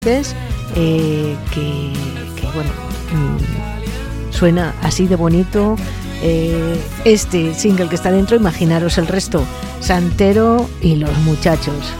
que bueno, suena así de bonito este single que está dentro. Imaginaros el resto: Santero y los muchachos.